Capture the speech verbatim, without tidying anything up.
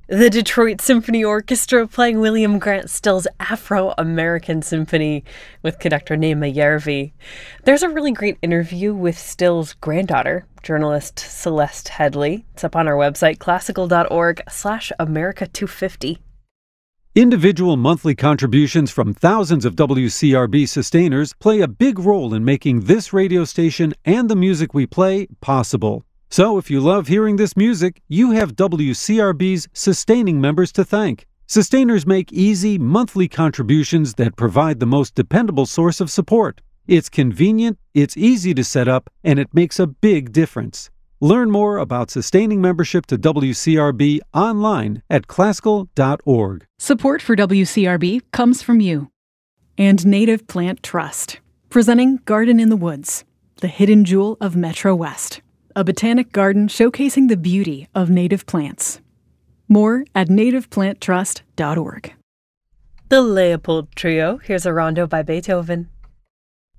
The Detroit Symphony Orchestra playing William Grant Still's Afro-American Symphony with conductor Naima Yervi. There's a really great interview with Still's granddaughter, journalist Celeste Headley. It's up on our website, classical.org slash America 250. Individual monthly contributions from thousands of W C R B sustainers play a big role in making this radio station and the music we play possible. So if you love hearing this music, you have W C R B's sustaining members to thank. Sustainers make easy, monthly contributions that provide the most dependable source of support. It's convenient, it's easy to set up, and it makes a big difference. Learn more about sustaining membership to W C R B online at classical dot org. Support for W C R B comes from you and Native Plant Trust, presenting Garden in the Woods, the hidden jewel of Metro West, a botanic garden showcasing the beauty of native plants. More at native plant trust dot org. The Leopold Trio, here's a rondo by Beethoven.